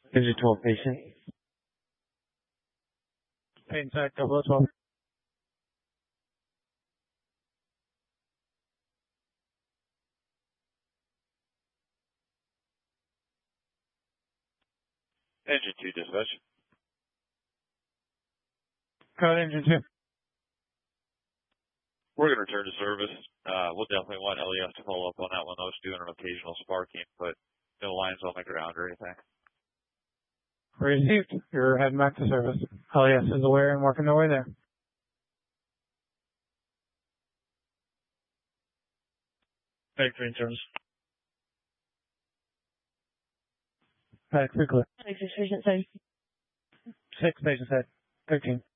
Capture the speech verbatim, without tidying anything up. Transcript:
Engine twelve patient. Patient side, double twelve. Engine two dispatch. Code engine two. We're going to return to service. Uh, we'll definitely want L E S to follow up on that one. I was doing an occasional sparking, but no lines on the ground or anything. Received. You're heading back to service. L E S is aware and working their way there. Back to interns. Back three clear. Six patient side. Six patient side. Thirteen.